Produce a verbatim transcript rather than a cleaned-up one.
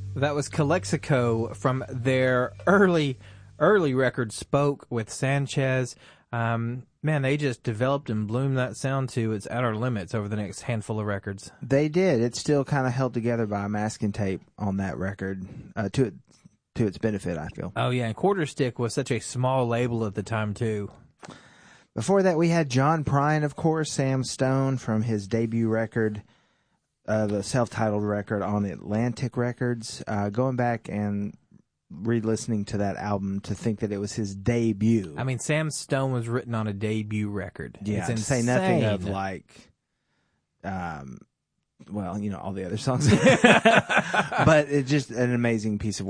That was Calexico from their early, early record, Spoke, with Sanchez. Um, man, they just developed and bloomed that sound to its outer limits over the next handful of records. They did. It's still kind of held together by a masking tape on that record, uh, to it, to its benefit, I feel. Oh, yeah, and Quarter Stick was such a small label at the time, too. Before that, we had John Prine, of course, Sam Stone from his debut record, uh, the self-titled record on Atlantic Records. Uh, going back and re-listening to that album to think that it was his debut. I mean, Sam Stone was written on a debut record. Yeah, it's to insane. say nothing of, like, um, well, you know, all the other songs. But it's just an amazing piece of